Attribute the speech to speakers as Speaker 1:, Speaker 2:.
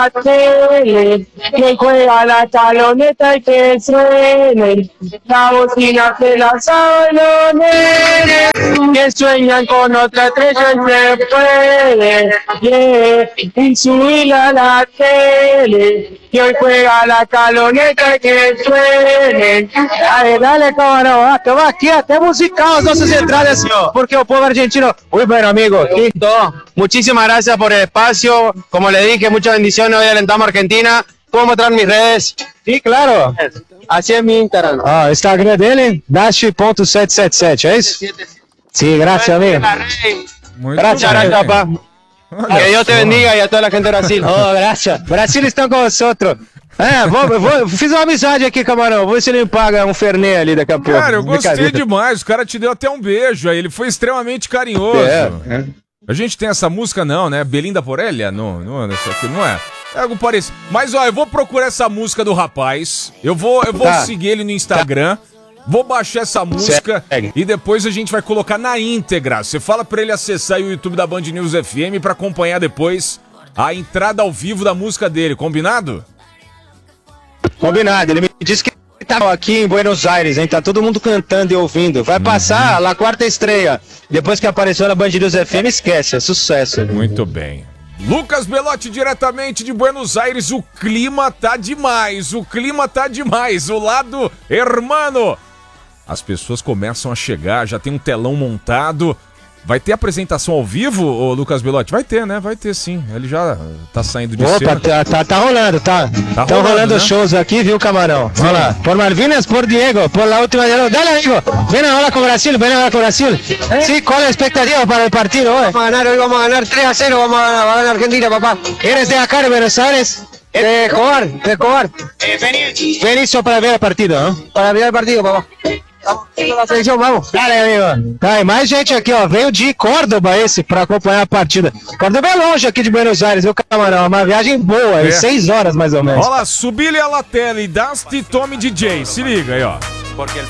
Speaker 1: tele, que juega la taloneta y que suene la bocina de las salones, que sueñan con otra estrella y se puede, y subir a la tele, que hoy juega la taloneta y que suene.
Speaker 2: Dale, dale, camarão. Toma aqui até musical as nossas entradas, porque o povo argentino... Muy bueno, amigo.
Speaker 3: Listo. Muchísimas gracias por el espacio. Como le dije, muchas bendiciones. Hoy alentamos a Argentina. ¿Puedo mostrar mis redes?
Speaker 2: Sí, claro.
Speaker 3: Así es mi Instagram.
Speaker 2: Ó, o Instagram dele, dash.777, é isso? Sim, graças, amigo.
Speaker 3: Muchas gracias, papá. Que Dios te bendiga y a toda la gente de Brasil.
Speaker 2: Oh, graças. Brasil estão com nós. Fiz uma amizade aqui, camarão. Vou ver se ele me paga um Fernet ali daqui a pouco.
Speaker 4: Cara, eu gostei demais. O cara te deu até um beijo aí. Ele foi extremamente carinhoso. A gente tem essa música, não, né? Belinda Porelha? Não, essa aqui não é. É algo parecido. Mas, ó, eu vou procurar essa música do rapaz. Eu vou seguir ele no Instagram. Vou baixar essa música e depois a gente vai colocar na íntegra. Você fala pra ele acessar o YouTube da Band News FM pra acompanhar depois a entrada ao vivo da música dele. Combinado?
Speaker 2: Combinado. Ele me disse que tá aqui em Buenos Aires, hein? Tá todo mundo cantando e ouvindo. Vai passar lá, quarta estreia. Depois que apareceu na Band News FM, esquece. É sucesso.
Speaker 4: Muito bem. Lucas Belotti, diretamente de Buenos Aires. O clima tá demais. O lado hermano. As pessoas começam a chegar, já tem um telão montado. Vai ter apresentação ao vivo, ô Lucas Belotti? Vai ter, né? Vai ter sim. Ele já tá saindo de cena.
Speaker 2: Tá rolando, tá. Estão rolando, né? Shows aqui, viu, camarão? Vamos lá. Por Malvinas, por Diego, por la última de... Dale, amigo. Ven ahora con Brasil, Sí, ¿cuál es la expectativa para el partido hoy? Vamos a ganar 3-0, vamos a ganar Argentina, papá. ¿Eres de acá, de Buenos Aires? De Escobar. Venís para ver el partido, ¿no? Para ver el partido, papá. Vamos. Dale, amigo. Tá, e mais gente aqui, ó. Veio de Córdoba pra acompanhar a partida. Córdoba é longe aqui de Buenos Aires, viu, camarão? Uma viagem boa, 6 horas mais ou menos.
Speaker 4: Olha lá, Subile a la tela e Dusty Tommy DJ. Se liga aí, ó.
Speaker 5: Porque el